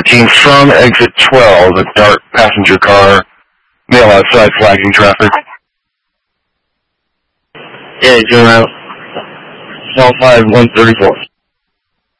13 from exit 12, a dark passenger car, male outside flagging traffic. Yeah, you're out. Call 5134.